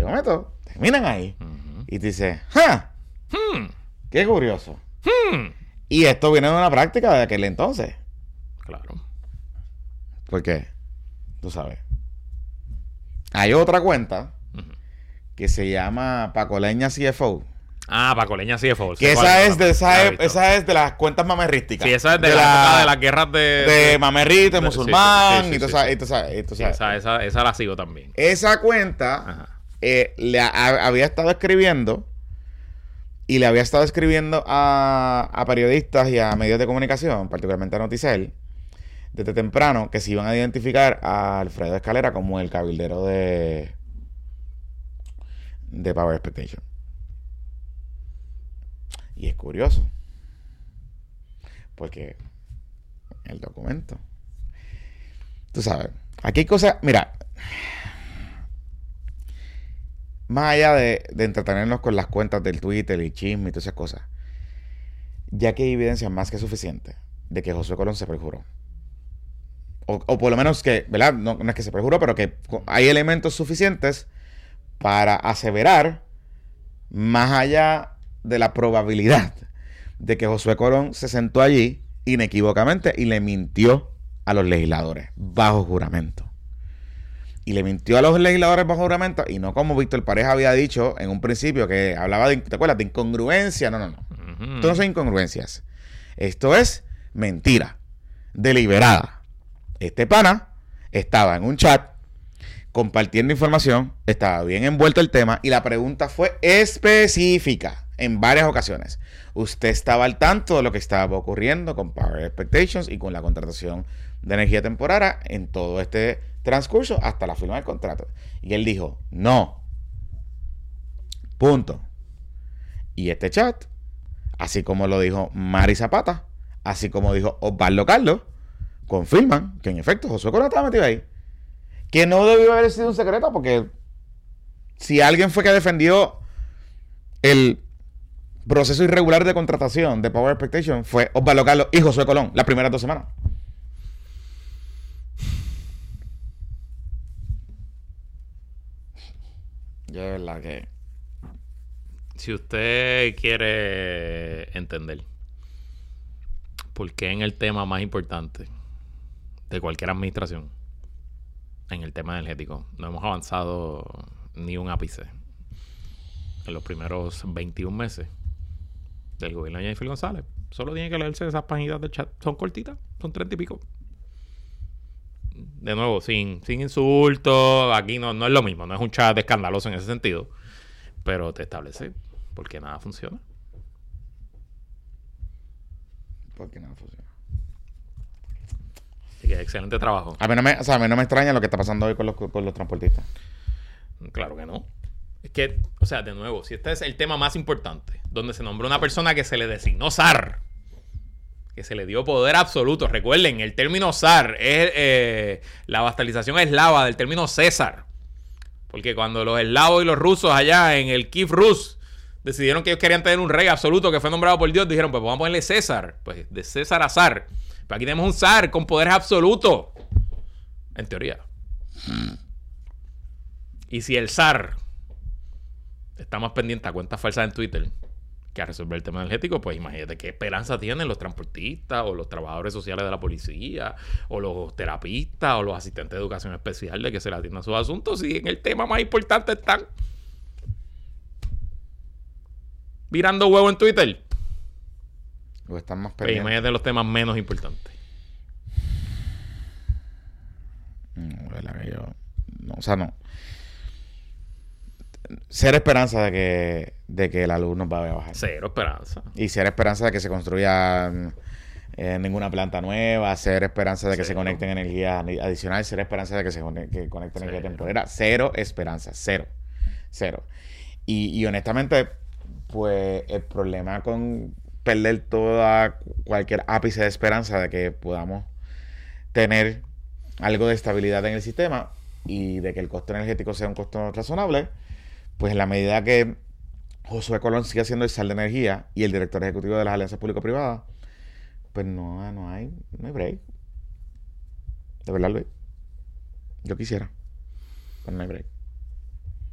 energíometros terminan ahí. Y te dices, qué curioso. Y esto viene de una práctica de aquel entonces. Claro. ¿Por qué? Tú sabes. Hay otra cuenta que se llama Pacoleña CFO. Pacoleña CFO. Que esa es de las cuentas mamerrísticas. Sí, esa es de la época de las guerras de mamerrito, musulmán, y tú sabes. Esa la sigo también. Esa cuenta había estado escribiendo a periodistas y a medios de comunicación, particularmente a Noticel, desde temprano, que se iban a identificar a Alfredo Escalera como el cabildero de Power Expectation. Y es curioso, porque el documento, tú sabes, aquí hay cosas, mira, más allá de entretenernos con las cuentas del Twitter y chisme y todas esas cosas, ya que hay evidencia más que suficiente de que Josué Colón se perjuró. O por lo menos que, ¿verdad? No es que se perjuró, pero que hay elementos suficientes para aseverar, más allá de la probabilidad de que Josué Colón se sentó allí inequívocamente y le mintió a los legisladores bajo juramento. Y le mintió a los legisladores bajo juramento, y no como Víctor Pareja había dicho en un principio, que hablaba de, ¿te acuerdas? De incongruencia. No. Esto no son incongruencias. Esto es mentira deliberada. Este pana estaba en un chat compartiendo información, estaba bien envuelto el tema, y la pregunta fue específica en varias ocasiones. ¿Usted estaba al tanto de lo que estaba ocurriendo con Power Expectations y con la contratación de energía temporaria en todo este transcurso hasta la firma del contrato? Y él dijo, no. Punto. Y este chat, así como lo dijo Mari Zapata, así como dijo Osvaldo Carlos, confirman que en efecto Josué Colón estaba metido ahí. Que no debió haber sido un secreto, porque si alguien fue que defendió el proceso irregular de contratación de Power Expectation, fue Osvaldo Carlos y Josué Colón las primeras 2 semanas. Yo de verdad que... Si usted quiere entender por qué en el tema más importante de cualquier administración, en el tema energético, no hemos avanzado ni un ápice en los primeros 21 meses del gobierno de Jennifer González, solo tiene que leerse esas páginas del chat. Son cortitas, son 30 y pico. De nuevo, sin insultos. Aquí no es lo mismo, no es un chat escandaloso en ese sentido, pero te establece por qué nada funciona. Porque nada funciona. Así que excelente trabajo. A mí no me extraña lo que está pasando hoy con los transportistas. Claro que no. Es que, o sea, de nuevo, si este es el tema más importante, donde se nombró una persona que se le designó zar, que se le dio poder absoluto. Recuerden, el término zar es la bastalización eslava del término César. Porque cuando los eslavos y los rusos allá en el Kiev Rus decidieron que ellos querían tener un rey absoluto que fue nombrado por Dios, dijeron, pues vamos a ponerle César. Pues de César a zar. Pero aquí tenemos un zar con poderes absolutos. En teoría. Y si el zar está más pendiente a cuentas falsas en Twitter que a resolver el tema energético, pues imagínate qué esperanza tienen los transportistas o los trabajadores sociales de la policía o los terapistas o los asistentes de educación especial de que se le atiendan sus asuntos, si en el tema más importante están virando huevo en Twitter. O están más Pues pendientes. imagínate los temas menos importantes. No. Ser esperanza de que la luz nos va a bajar. Cero esperanza. Y ser esperanza de que se construya ninguna planta nueva. Ser esperanza de que se conecten energías adicionales. Ser esperanza de que se conecten energía temporera. Cero esperanza. Cero. Y honestamente, pues el problema con perder toda cualquier ápice de esperanza de que podamos tener algo de estabilidad en el sistema y de que el costo energético sea un costo razonable, pues en la medida que Josué Colón siga siendo el SAR de energía y el director ejecutivo de las alianzas público-privadas, pues no hay break. De verdad, Luis. Yo quisiera, pero no hay break.